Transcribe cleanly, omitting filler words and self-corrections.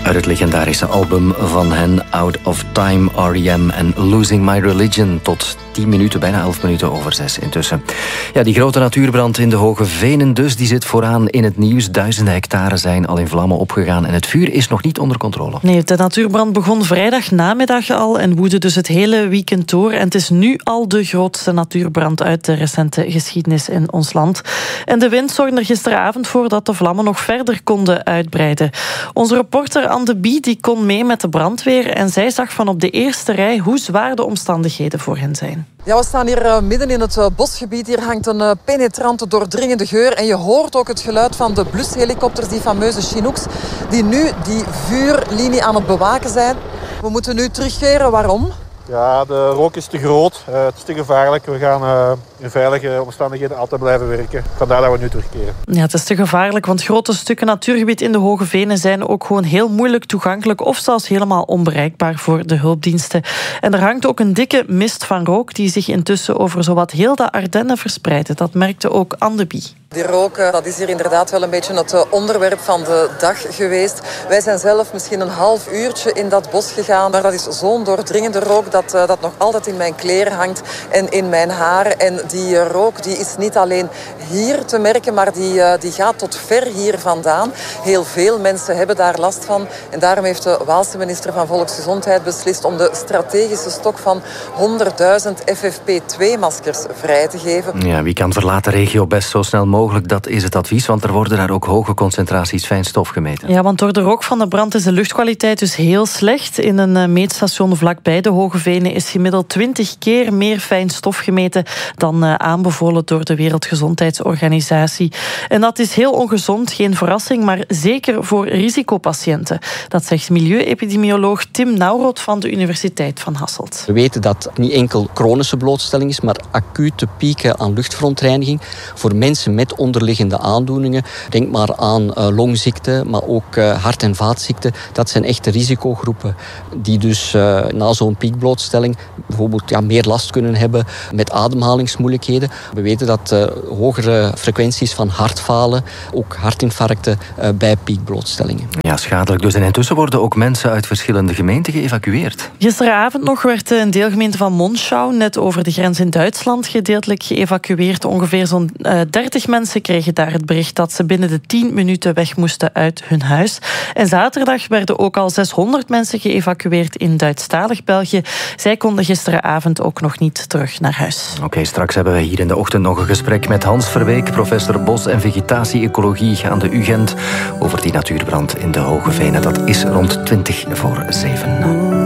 Uit het legendarische album van hen, Out of Time, R.E.M. en Losing My Religion. Tot 10 minuten, bijna 11 minuten over 6 intussen. Ja, die grote natuurbrand in de Hoge Venen dus, die zit vooraan in het nieuws. Duizenden hectare zijn al in vlammen opgegaan en het vuur is nog niet onder controle. Nee, de natuurbrand begon vrijdag namiddag al en woedde dus het hele weekend door. En het is nu al de grootste natuurbrand uit de recente geschiedenis in ons land. En de wind zorgde er gisteravond voor dat de vlammen nog verder konden uitbreiden. Onze reporter Anne de Bie die kon mee met de brandweer en zij zag van op de eerste rij hoe zwaar de omstandigheden voor hen zijn. Ja, we staan hier midden in het bosgebied. Hier hangt een penetrante, doordringende geur. En je hoort ook het geluid van de blushelikopters, die fameuze Chinooks, die nu die vuurlinie aan het bewaken zijn. We moeten nu terugkeren. Waarom? Ja, de rook is te groot. Het is te gevaarlijk. We gaan in veilige omstandigheden altijd blijven werken. Vandaar dat we nu terugkeren. Ja, het is te gevaarlijk, want grote stukken natuurgebied in de Hoge Venen zijn ook gewoon heel moeilijk toegankelijk of zelfs helemaal onbereikbaar voor de hulpdiensten. En er hangt ook een dikke mist van rook die zich intussen over zowat heel de Ardennen verspreidt. Dat merkte ook Anne de Bie. Die rook, dat is hier inderdaad wel een beetje het onderwerp van de dag geweest. Wij zijn zelf misschien een half uurtje in dat bos gegaan, maar dat is zo'n doordringende rook dat nog altijd in mijn kleren hangt en in mijn haren. En die rook die is niet alleen hier te merken, maar die gaat tot ver hier vandaan. Heel veel mensen hebben daar last van. En daarom heeft de Waalse minister van Volksgezondheid beslist om de strategische stok van 100.000 FFP2-maskers vrij te geven. Ja, wie kan verlaat de regio best zo snel mogelijk, dat is het advies, want er worden daar ook hoge concentraties fijnstof gemeten. Ja, want door de rook van de brand is de luchtkwaliteit dus heel slecht. In een meetstation vlakbij de Hoge Venen is gemiddeld 20 keer meer fijnstof gemeten dan aanbevolen door de Wereldgezondheidsorganisatie. En dat is heel ongezond, geen verrassing, maar zeker voor risicopatiënten. Dat zegt milieuepidemioloog Tim Nauroth van de Universiteit van Hasselt. We weten dat het niet enkel chronische blootstelling is, maar acute pieken aan luchtverontreiniging voor mensen met onderliggende aandoeningen. Denk maar aan longziekte, maar ook hart- en vaatziekten. Dat zijn echte risicogroepen die dus na zo'n piekblootstelling bijvoorbeeld meer last kunnen hebben met ademhalingsmoeilijkheden. We weten dat hogere frequenties van hartfalen, ook hartinfarcten bij piekblootstellingen. Ja, schadelijk dus. En intussen worden ook mensen uit verschillende gemeenten geëvacueerd. Gisteravond nog werd een deelgemeente van Monschau, net over de grens in Duitsland, gedeeltelijk geëvacueerd. Ongeveer zo'n 30 mensen kregen daar het bericht dat ze binnen de 10 minuten weg moesten uit hun huis. En zaterdag werden ook al 600 mensen geëvacueerd in Duitsstalig België. Zij konden gisteravond ook nog niet terug naar huis. Oké, straks hebben we hier in de ochtend nog een gesprek met Hans Verweek, professor bos- en vegetatie-ecologie aan de UGent, over die natuurbrand in de Hoge Venen. Dat is rond 7:20.